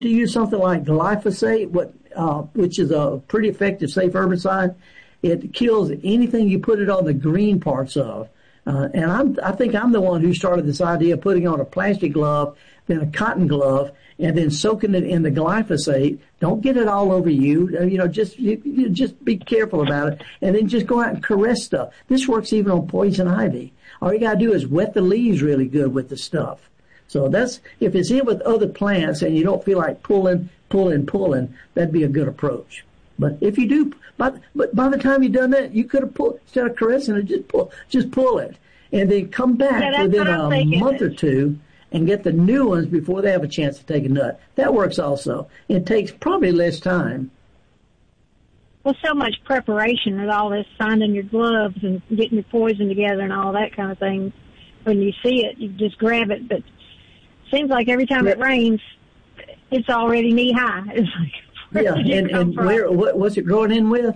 to use something like glyphosate, which is a pretty effective, safe herbicide. It kills anything you put it on the green parts of. And I think I'm the one who started this idea of putting on a plastic glove, then a cotton glove, and then soaking it in the glyphosate. Don't get it all over you. You just be careful about it, and then just go out and caress stuff. This works even on poison ivy. All you gotta do is wet the leaves really good with the stuff. So if it's in with other plants and you don't feel like pulling, that'd be a good approach. But if you do, by the time you've done that, you could have pulled, instead of caressing it, just pull it. And then come back within a month or two and get the new ones before they have a chance to take a nut. That works also. It takes probably less time. Well, so much preparation with all this, finding your gloves and getting your poison together and all that kind of thing. When you see it, you just grab it. But it seems like every time it rains, it's already knee high. It's like, and what's it growing in with?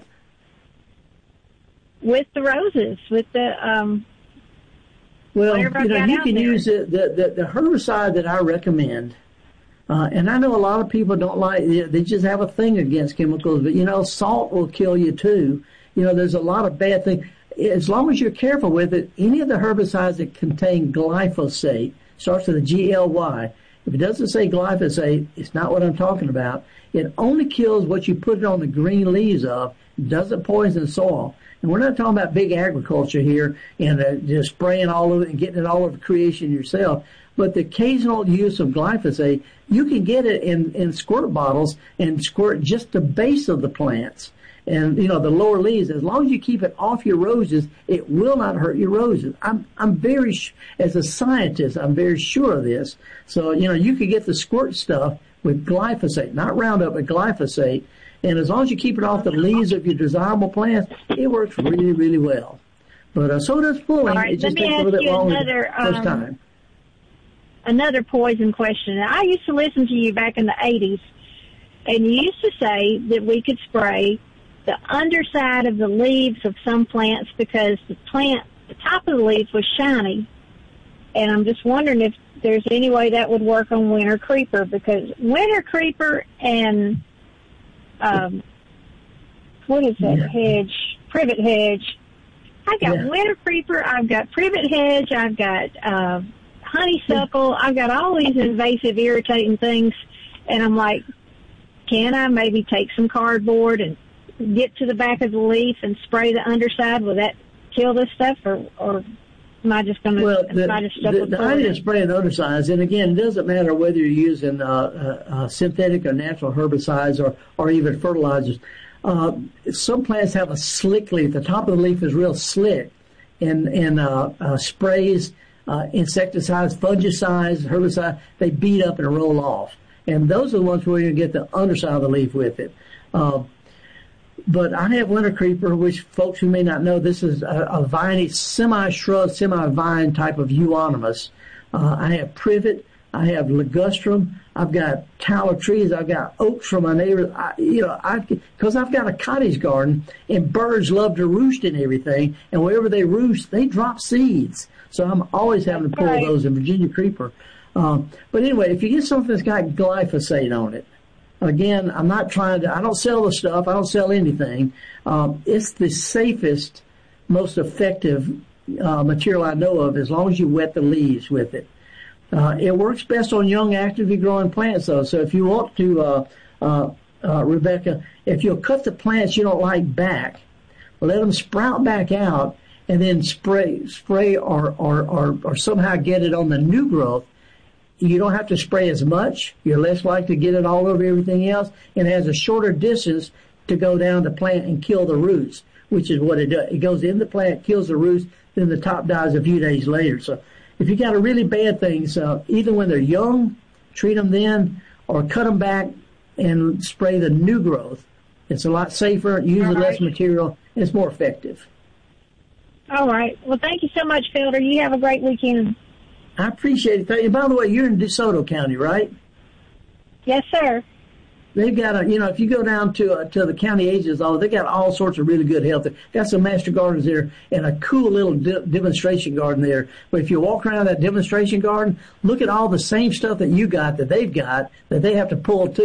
With the roses, with the well, you can use the herbicide that I recommend. And I know a lot of people don't like, they just have a thing against chemicals, but salt will kill you too. There's a lot of bad things. As long as you're careful with it, any of the herbicides that contain glyphosate, starts with a GLY. If it doesn't say glyphosate, it's not what I'm talking about. It only kills what you put it on the green leaves of. It doesn't poison soil. And we're not talking about big agriculture here and just spraying all over it and getting it all over creation yourself. But the occasional use of glyphosate, you can get it in squirt bottles and squirt just the base of the plants. And, the lower leaves, as long as you keep it off your roses, it will not hurt your roses. As a scientist, I'm very sure of this. So, you could get the squirt stuff with glyphosate, not Roundup, but glyphosate. And as long as you keep it off the leaves of your desirable plants, it works really, really well. But so does pulling. Right, it just takes a little bit longer first time. Another poison question. I used to listen to you back in the 80s, and you used to say that we could spray the underside of the leaves of some plants because the top of the leaf was shiny. And I'm just wondering if there's any way that would work on winter creeper, because winter creeper and what is that hedge? Privet hedge. I've got winter creeper, I've got privet hedge, I've got honeysuckle, I've got all these invasive, irritating things, and I'm like, can I maybe take some cardboard and get to the back of the leaf and spray the underside? Will that kill this stuff, or am I just going to? Well, the idea of spraying the undersides, and again, it doesn't matter whether you're using synthetic or natural herbicides or even fertilizers. Some plants have a slick leaf. The top of the leaf is real slick, and sprays, insecticides, fungicides, herbicides, they beat up and roll off. And those are the ones where you get the underside of the leaf with it. But I have winter creeper, which folks who may not know, this is a viney, semi-shrub, semi-vine type of euonymus. I have privet. I have ligustrum. I've got tallow trees. I've got oaks from my neighbors. Because I've got a cottage garden, and birds love to roost and everything. And wherever they roost, they drop seeds. So I'm always having to pull those in Virginia creeper. But anyway, if you get something that's got glyphosate on it, again, I don't sell the stuff. I don't sell anything. It's the safest, most effective material I know of, as long as you wet the leaves with it. It works best on young, actively growing plants, though. So if you want to, Rebecca, if you'll cut the plants you don't like back, let them sprout back out, and then spray or somehow get it on the new growth. You don't have to spray as much. You're less likely to get it all over everything else, and it has a shorter distance to go down the plant and kill the roots, which is what it does. It goes in the plant, kills the roots, then the top dies a few days later. So if you got a really bad things, either when they're young, treat them then, or cut them back and spray the new growth. It's a lot safer, uses less material, and it's more effective. All right. Well, thank you so much, Felder. You have a great weekend. I appreciate it. And by the way, you're in DeSoto County, right? Yes, sir. they've got if you go down to the county agents' office, they got all sorts of really good help. They've got some master gardeners there and a cool little demonstration garden there. But if you walk around that demonstration garden, look at all the same stuff that you got, that they've got, that they have to pull too.